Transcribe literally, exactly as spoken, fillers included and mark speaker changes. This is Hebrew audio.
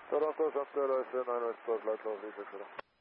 Speaker 1: Toronto, South Carolina, nine one four, flight level, lead,